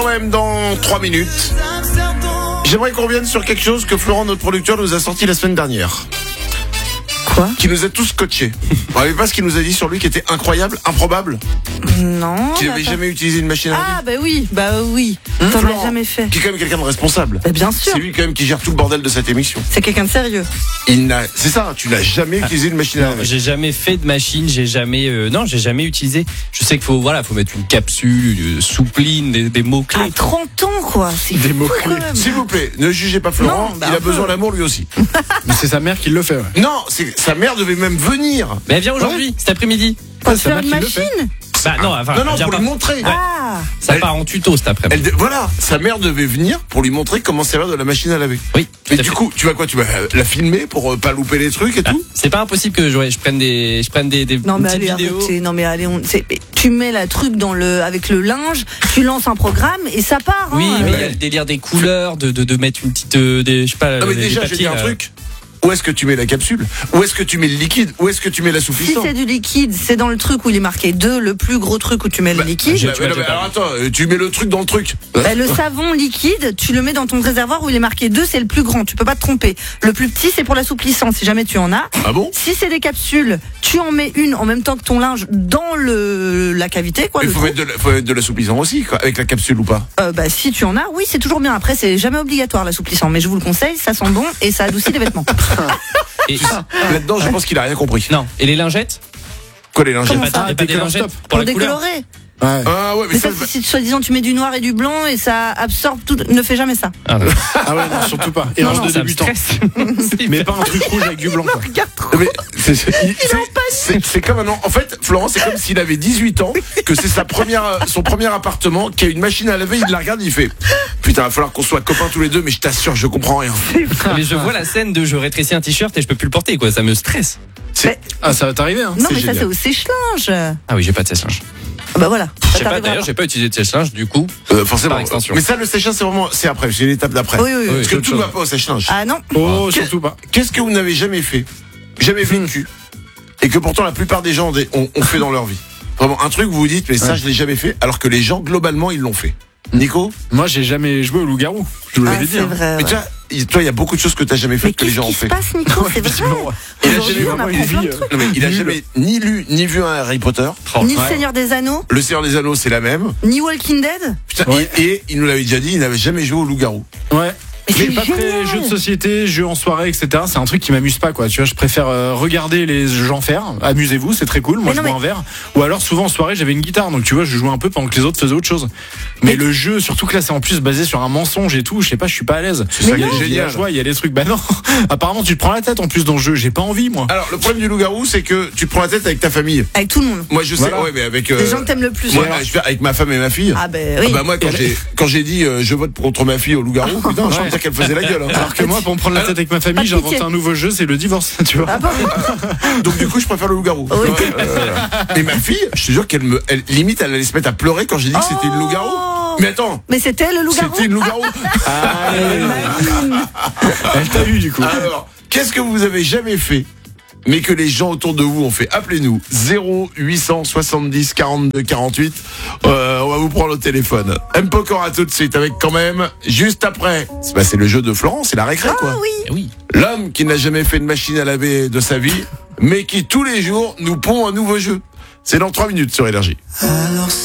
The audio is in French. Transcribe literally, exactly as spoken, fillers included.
Quand même dans trois minutes. J'aimerais qu'on revienne sur quelque chose que Florent, notre producteur, nous a sorti la semaine dernière. Quoi ? Qui nous a tous scotchés. Vous savez pas ce qu'il nous a dit sur lui qui était incroyable, improbable ? Non. Qu'il n'avait attends. jamais utilisé une machine à laver. Ah bah oui, bah oui. Hum, T'en Florent, as jamais fait. Qui est quand même quelqu'un de responsable. Bah bien sûr. C'est lui quand même qui gère tout le bordel de cette émission. C'est quelqu'un de sérieux. Il n'a, c'est ça, tu n'as jamais utilisé une machine à laver. J'ai jamais fait de machine, j'ai jamais, euh, non, j'ai jamais utilisé. Je sais qu'il faut, voilà, faut mettre une capsule, euh, soupline, des, des mots clés. À trente ans quoi, c'est Des fou, mots-clés. quand même. S'il vous plaît, ne jugez pas Florent, Non, bah, il a un peu. besoin d'amour lui aussi. Mais c'est sa mère qui le fait. Ouais. Non, c'est, sa mère devait même venir. Mais elle vient aujourd'hui, cet après-midi. Pour Ouais, te sa faire mère une qui le fait. machine. Bah non, enfin, non, non, elle vient pour pas- lui montrer. Ouais. Ah. Ça Elle- part en tuto cet après-midi. Elle de- voilà, sa mère devait venir pour lui montrer comment servir de la machine à laver. Oui. tout Mais à du fait. coup, tu vas quoi? Tu vas la filmer pour euh, pas louper les trucs et Ah, tout? c'est pas impossible que je, ouais, je prenne des, je prenne des, des Non mais petites allez vidéos. arrêtez. Non mais allez, on, c'est- tu mets la truc dans le avec le linge, tu lances un programme et ça part. Oui, hein. mais il y a le délire des couleurs, de, de, de mettre une petite, euh, des, je sais pas. Non mais des- déjà, des j'ai dit un papiers, là. truc. Où est-ce que tu mets la capsule? Où est-ce que tu mets le liquide? Où est-ce que tu mets Si l'assouplissant? c'est du liquide, c'est dans le truc où il est marqué deux, le plus gros truc où tu mets Bah, le liquide. j'ai- Bah, tu m'as non, déjà mais alors parlé. attends, euh, tu mets le truc dans le truc. Bah, le savon liquide, tu le mets dans ton réservoir où il est marqué deux, c'est le plus grand, tu peux pas te tromper. Le plus petit, c'est pour l'assouplissant, si jamais tu en as. Ah bon? Si c'est des capsules, tu en mets une en même temps que ton linge dans le la cavité, quoi. Il le faut trou. mettre de la- faut mettre de l'assouplissant aussi, quoi, avec la capsule ou pas? Euh, bah si tu en as, oui, c'est toujours bien. Après, c'est jamais obligatoire l'assouplissant, mais je vous le conseille, ça sent bon et ça adoucit les vêtements. Et, Là-dedans, je pense qu'il a rien compris. non. Et les lingettes? Quoi, les lingettes? Comment Pas, ça pas des Décolore lingettes stop. pour, Pour la couleur. décolorer. Ouais. Ah ouais, mais Mais ça, ça, si soi-disant tu mets du noir et du blanc et ça absorbe tout, ne fais jamais ça. Ah, non. Ah ouais, non, surtout pas. Et Non, range non, de Ça me débutant. stresse. C'est Mais hyper- pas un truc rouge avec du blanc. Quoi. Regarde trop. mais c'est, c'est- il- c'est- c'est- c'est comme un an. En fait, Florent, c'est comme s'il avait dix-huit ans, que c'est sa première, son premier appartement, qui a une machine à laver, il la regarde, il fait putain, il va falloir qu'on soit copains tous les deux, mais je t'assure, je comprends rien. Mais je vois la scène de je rétrécis un t-shirt et je peux plus le porter, quoi. Ça me stresse. C'est, Ah, ça va t'arriver, hein. Non, c'est mais ça génial. c'est au sèche-linge. Ah oui, j'ai pas de sèche-linge. Ah bah voilà. Je Ça sais pas, t'arrivera d'ailleurs, j'ai pas utilisé de sèche-linge, du coup. euh, forcément. Par extension. Mais ça, le sèche-linge, c'est vraiment, c'est après, c'est l'étape d'après. Oui, oui, oui. Parce que autre tout ne va chose. pas au sèche-linge. Ah non. Oh, Qu'est- surtout pas. Qu'est-ce que vous n'avez jamais fait, jamais vécu, et que pourtant la plupart des gens ont, ont- ont fait dans leur vie? Vraiment, un truc où vous vous dites, mais ça, Ouais. je l'ai jamais fait, alors que les gens, globalement, ils l'ont fait. Nico? Moi, j'ai jamais joué au loup-garou. Je vous Ah, l'avais dit. c'est hein. vrai. Mais ouais. tu vois, il- toi, il y a beaucoup de choses que tu n'as jamais Mais faites que les qu'est-ce gens ont qui se fait. passe, Nico? C'est vrai. Effectivement, ouais. Il a Aujourd'hui, jamais on vraiment apprend une plein vie, de euh, trucs. Non, mais il a Nul. jamais ni lu ni vu un Harry Potter. Ni le Ouais. Seigneur des Anneaux, Le Seigneur des Anneaux, c'est la même. ni Walking Dead. Putain, Ouais. et, et il nous l'avait déjà dit, il n'avait jamais joué au loup-garou. Ouais. Mais Mais c'est pas très génial. jeux de société, jeux en soirée, et cetera. C'est un truc qui m'amuse pas, quoi. Tu vois, je préfère euh, regarder les gens faire. Amusez-vous, c'est très cool. Moi, Mais je non, bois mais- un verre. Ou alors, souvent en soirée, j'avais une guitare, donc tu vois, je jouais un peu pendant que les autres faisaient autre chose. Mais, Mais- le jeu, surtout que là, c'est en plus basé sur un mensonge et tout. Je sais pas, je suis pas à l'aise. C'est ça Il y a qui est des génial. villageois, il y a des trucs. Bah non. Apparemment, tu te prends la tête en plus dans le jeu. J'ai pas envie, moi. Alors, le problème du loup-garou, c'est que tu te prends la tête avec ta famille. Avec tout le monde. Moi, je sais, Voilà. ouais, mais avec. euh, Les gens que t'aimes le plus. moi, alors. je fais avec ma femme et ma fille. Ah ben Ah oui. bah moi quand j'ai quand j'ai dit euh, je vote contre ma fille au loup-garou, putain, je Ouais. pensais qu'elle faisait la gueule. hein. Alors que moi, pour me prendre la tête avec ma Pas famille, de j'ai inventé pitié. un nouveau jeu, c'est le divorce, tu vois. Ah bon. Donc du coup, je préfère le loup-garou. Oui. Ouais, euh, Et ma fille, je te jure qu'elle me, elle, limite, elle allait se mettre à pleurer quand j'ai dit que c'était une loup-garou. Oh. Mais attends, Mais c'était le loup-garou. c'était une loup-garou. Elle t'a eu, du coup. Alors, qu'est-ce que vous avez jamais fait, mais que les gens autour de vous ont fait? Appelez-nous zéro huit cent soixante-dix quarante-deux quarante-huit. Euh, on va vous prendre au téléphone. M. Pokora tout de suite avec quand même juste après. C'est bah, c'est le jeu de Florence, c'est la récré quoi. Ah oui. Eh oui. L'homme qui n'a jamais fait de machine à laver de sa vie, mais qui tous les jours nous pond un nouveau jeu. C'est dans trois minutes sur Énergie.